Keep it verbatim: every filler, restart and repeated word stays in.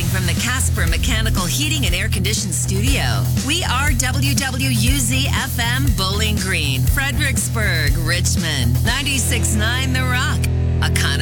from the Casper Mechanical Heating and Air Conditioned Studio. We are W W U Z F M Bowling Green, Fredericksburg, Richmond, ninety-six point nine The Rock, a